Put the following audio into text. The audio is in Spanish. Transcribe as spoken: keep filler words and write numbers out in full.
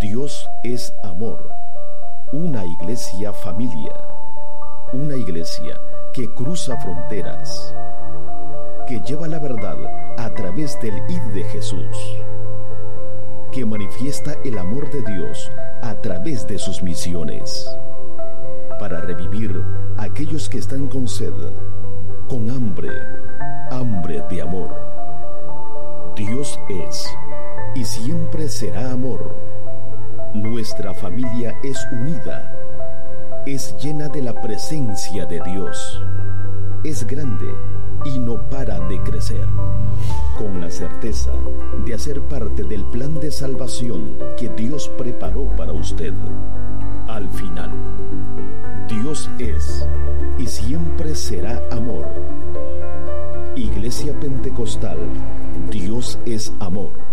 Dios es amor. Una iglesia familia. Una iglesia que cruza fronteras. Que lleva la verdad a través del id de Jesús. Que manifiesta el amor de Dios a través de sus misiones. Para revivir a aquellos que están con sed, con hambre, hambre de amor. Dios es y siempre será amor. Nuestra familia es unida, es llena de la presencia de Dios, es grande y no para de crecer, con la certeza de hacer parte del plan de salvación que Dios preparó para usted. Al final, Dios es y siempre será amor. Iglesia Pentecostal, Dios es amor.